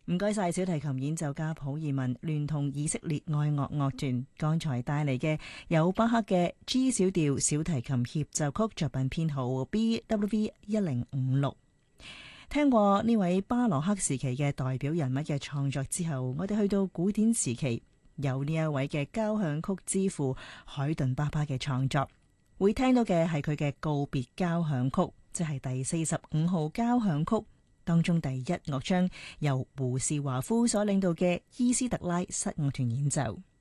唔該晒小提琴演奏家普爾文聯同以色列愛樂樂團剛才帶嚟嘅有巴赫嘅 G 小調小提琴協奏曲作品編號 BWV 1056。聽過呢位巴洛克時期嘅代表人物嘅創作之後，我哋去到古典時期，有呢一位嘅交響曲之父海頓爸爸嘅創作，會聽到嘅係佢嘅告別交響曲，即係第45號交響曲當中第一樂章，由胡士華夫所領導嘅伊斯特拉室樂團演奏。